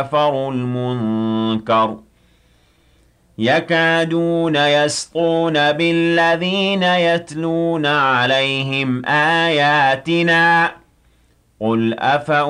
كفروا المنكر يكادون يسطون بالذين يتلون عليهم آياتنا قل